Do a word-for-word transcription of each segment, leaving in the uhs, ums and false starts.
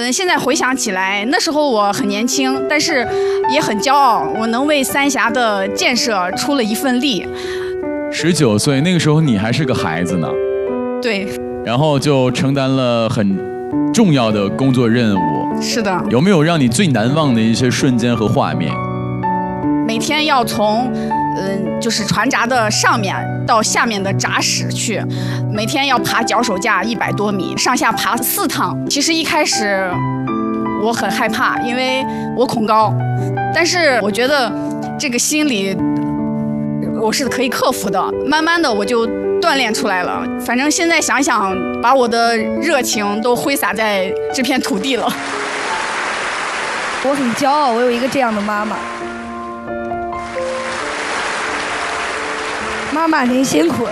嗯，现在回想起来，那时候我很年轻，但是也很骄傲，我能为三峡的建设出了一份力。 十九岁那个时候你还是个孩子呢， 对， 然后就承担了很重要的工作任务。 是的。 有没有让你最难忘的一些瞬间和画面？ 每天要从，嗯，就是船闸的上面到下面的闸室去，每天要爬脚手架一百多米，上下爬四趟。其实一开始我很害怕，因为我恐高，但是我觉得这个心理我是可以克服的。慢慢的我就锻炼出来了。反正现在想想，把我的热情都挥洒在这片土地了。 我很骄傲，我有一个这样的妈妈。妈妈，您辛苦了。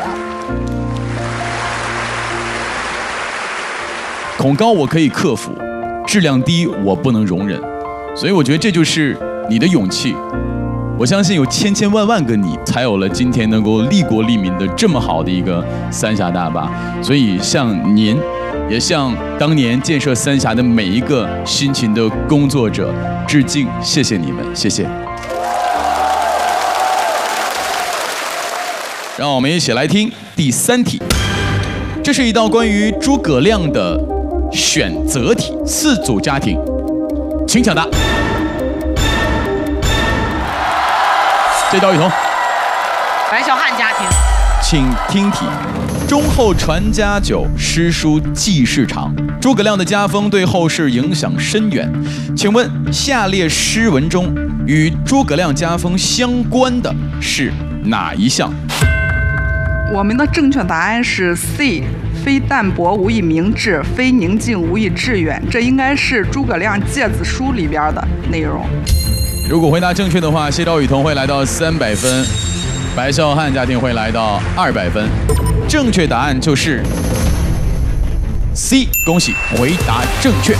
恐高我可以克服，质量低我不能容忍，所以我觉得这就是你的勇气。我相信有千千万万个你，才有了今天能够利国利民的这么好的一个三峡大坝。所以向您，也向当年建设三峡的每一个辛勤的工作者致敬，谢谢你们，谢谢。让我们一起来听第三题，这是一道关于诸葛亮的选择题，四组家庭，请抢答。这道雨桐， 白孝汉家庭， 请听题：忠厚传家久，诗书继世长。诸葛亮的家风对后世影响深远。请问下列诗文中与诸葛亮家风相关的是哪一项？ 我们的正确答案是 C， 非淡泊无以明志，非宁静无以致远。这应该是诸葛亮《诫子书》里边的内容。 如果回答正确的话，谢昭雨桐会来到三百分，白孝汉家庭会来到二百分。正确答案就是 C， 恭喜回答正确。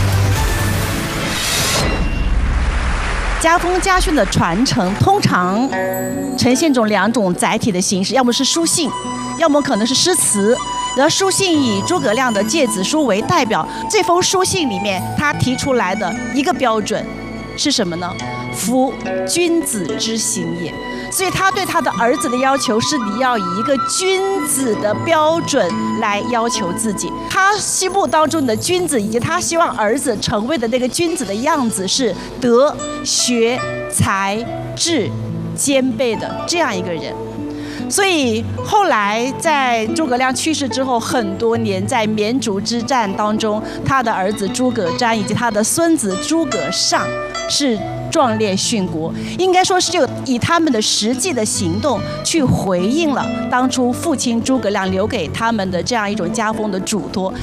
家风家训的传承通常呈现种两种载体的形式，要么是书信，要么可能是诗词。而书信以诸葛亮的《诫子书》为代表，这封书信里面他提出来的一个标准是什么呢？夫君子之行也。所以他对他的儿子的要求是，你要以一个君子的标准来要求自己。他心目当中的君子，以及他希望儿子成为的那个君子的样子，是德、学、才、智兼备的这样一个人。所以后来在诸葛亮去世之后很多年，在绵竹之战当中，他的儿子诸葛瞻以及他的孙子诸葛尚是壮烈殉国，应该说是就以他们的实际的行动去回应了当初父亲诸葛亮留给他们的这样一种家风的嘱托。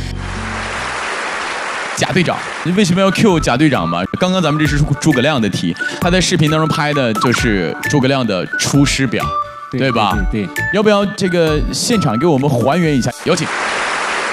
贾队长，你为什么要 Q 贾队长嘛？刚刚咱们这是诸葛亮的题，他在视频当中拍的就是诸葛亮的出师表， 对, 对吧？ 对, 对, 对， 要不要这个现场给我们还原一下？有请。